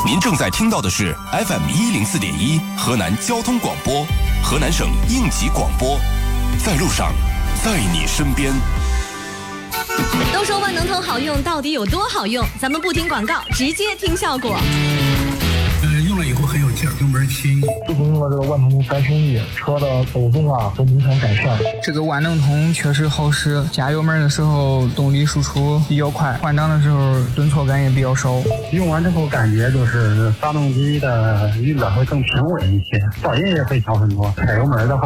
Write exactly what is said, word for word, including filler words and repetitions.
您正在听到的是 F M 一零四点一河南交通广播，河南省应急广播，在路上，在你身边。 都说万能通好用，到底有多好用？咱们不听广告，直接听效果。 呃，用了以后很有劲儿，油门轻。 自从用了这个万能通三升一，车的抖动啊都明显改善。 这个万能通确实好使，加油门的时候动力输出比较快，换挡的时候顿挫感也比较少。 用完之后感觉就是发动机的运转会更平稳一些，噪音也会小很多。踩油门的话